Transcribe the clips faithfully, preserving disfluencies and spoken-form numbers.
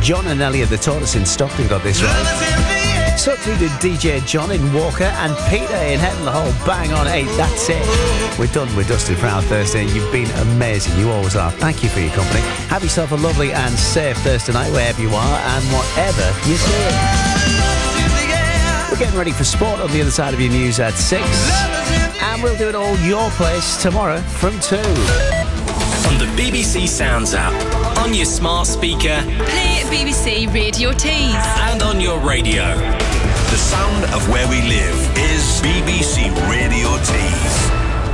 John and Elliot the Tortoise in Stockton got this right. So too did D J John in Walker and Peter in Head and the Hole. Bang on eight. That's it. We're done. We're dusted for our Thursday. You've been amazing. You always are. Thank you for your company. Have yourself a lovely and safe Thursday night wherever you are and whatever you're doing. We're getting ready for sport on the other side of your news at six. And we'll do it all your place tomorrow from two. On the B B C Sounds app, on your smart speaker, play B B C Radio Tees, and on your radio. The sound of where we live is B B C Radio Tees.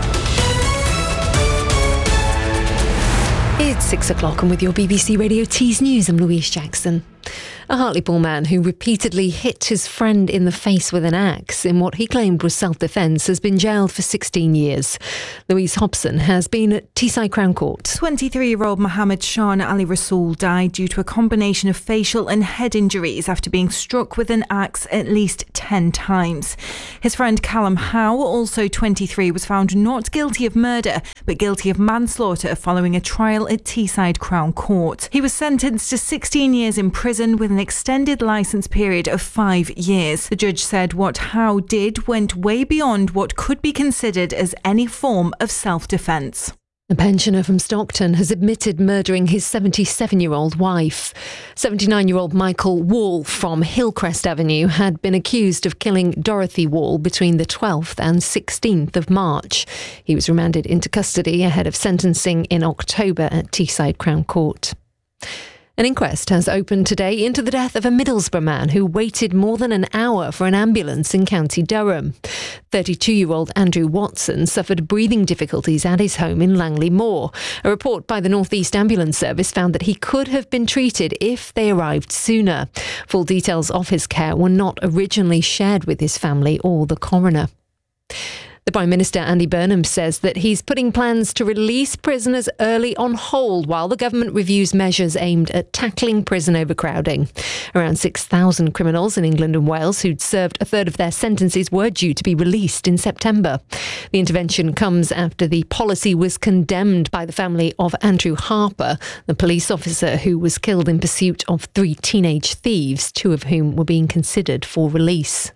It's six o'clock and with your B B C Radio Tees news, I'm Louise Jackson. A Hartlepool man who repeatedly hit his friend in the face with an axe in what he claimed was self-defence has been jailed for sixteen years. Louise Hobson has been at Teesside Crown Court. twenty-three-year-old Mohammed Shan Ali Rasool died due to a combination of facial and head injuries after being struck with an axe at least ten times. His friend Callum Howe, also twenty-three, was found not guilty of murder but guilty of manslaughter following a trial at Teesside Crown Court. He was sentenced to sixteen years in prison with an extended licence period of five years. The judge said what Howe did went way beyond what could be considered as any form of self-defence. A pensioner from Stockton has admitted murdering his seventy-seven-year-old wife. seventy-nine-year-old Michael Wall from Hillcrest Avenue had been accused of killing Dorothy Wall between the twelfth and sixteenth of March. He was remanded into custody ahead of sentencing in October at Teesside Crown Court. An inquest has opened today into the death of a Middlesbrough man who waited more than an hour for an ambulance in County Durham. thirty-two-year-old Andrew Watson suffered breathing difficulties at his home in Langley Moor. A report by the North East Ambulance Service found that he could have been treated if they arrived sooner. Full details of his care were not originally shared with his family or the coroner. The Prime Minister, Andy Burnham, says that he's putting plans to release prisoners early on hold while the government reviews measures aimed at tackling prison overcrowding. Around six thousand criminals in England and Wales who'd served a third of their sentences were due to be released in September. The intervention comes after the policy was condemned by the family of Andrew Harper, the police officer who was killed in pursuit of three teenage thieves, two of whom were being considered for release.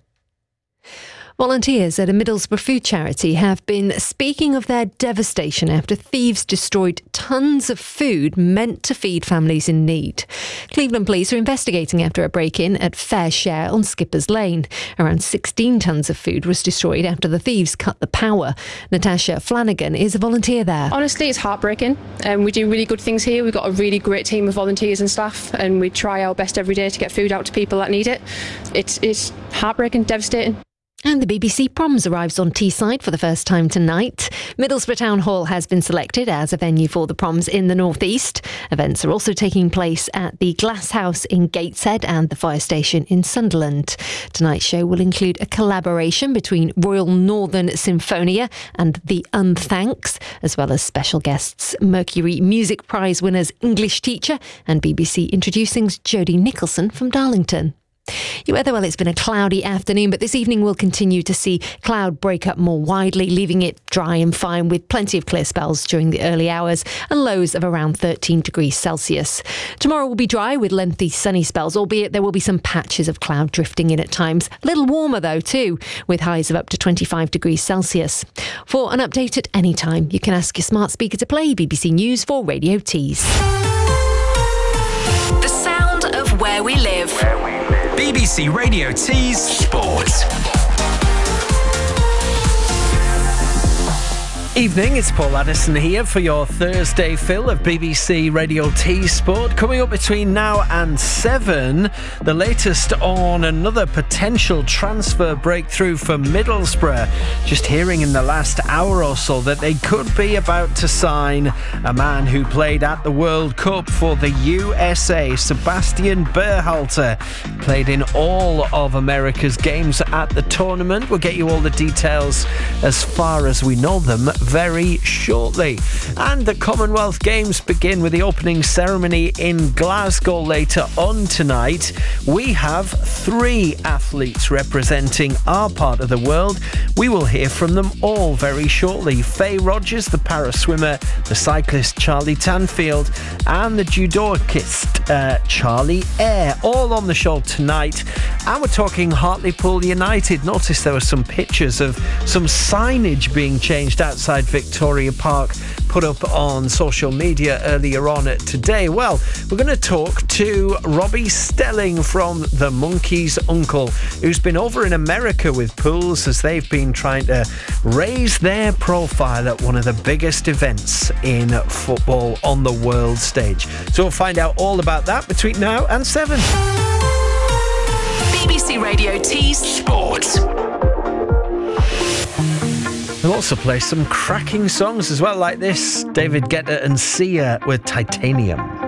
Volunteers at a Middlesbrough food charity have been speaking of their devastation after thieves destroyed tons of food meant to feed families in need. Cleveland police are investigating after a break-in at Fair Share on Skippers Lane. Around sixteen tonnes of food was destroyed after the thieves cut the power. Natasha Flanagan is a volunteer there. Honestly, it's heartbreaking. Um, we do really good things here. We've got a really great team of volunteers and staff, and we try our best every day to get food out to people that need it. It's, it's heartbreaking, devastating. And the B B C Proms arrives on Teesside for the first time tonight. Middlesbrough Town Hall has been selected as a venue for the Proms in the North East. Events are also taking place at the Glass House in Gateshead and the Fire Station in Sunderland. Tonight's show will include a collaboration between Royal Northern Symphonia and the Unthanks, as well as special guests Mercury Music Prize winners English teacher and B B C Introducing's Jodie Nicholson from Darlington. Your weather, well, it's been a cloudy afternoon, but this evening we'll continue to see cloud break up more widely, leaving it dry and fine with plenty of clear spells during the early hours and lows of around thirteen degrees Celsius. Tomorrow will be dry with lengthy sunny spells, albeit there will be some patches of cloud drifting in at times. A little warmer though too, with highs of up to twenty-five degrees Celsius. For an update at any time, you can ask your smart speaker to play B B C News for Radio Tees. The sound of where we live. Where we live. B B C Radio Tees Sport. Evening, it's Paul Addison here for your Thursday fill of B B C Radio Tees Sport. Coming up between now and seven, the latest on another potential transfer breakthrough for Middlesbrough. Just hearing in the last hour or so that they could be about to sign a man who played at the World Cup for the U S A, Sebastian Berhalter. Played in all of America's games at the tournament. We'll get you all the details as far as we know them very shortly. And the Commonwealth Games begin with the opening ceremony in Glasgow later on tonight. We have three athletes representing our part of the world. We will hear from them all very shortly. Faye Rogers, the para swimmer, the cyclist Charlie Tanfield, and the judoist uh, Charlie Eyre, all on the show tonight. And we're talking Hartlepool United. Notice there were some pictures of some signage being changed outside Victoria Park, put up on social media earlier on today. Well, we're going to talk to Robbie Stelling from the Monkey's Uncle, who's been over in America with pools as they've been trying to raise their profile at one of the biggest events in football on the world stage. So we'll find out all about that between now and seven. B B C Radio T Sports. We'll also play some cracking songs as well, like this. David Guetta and Sia with Titanium.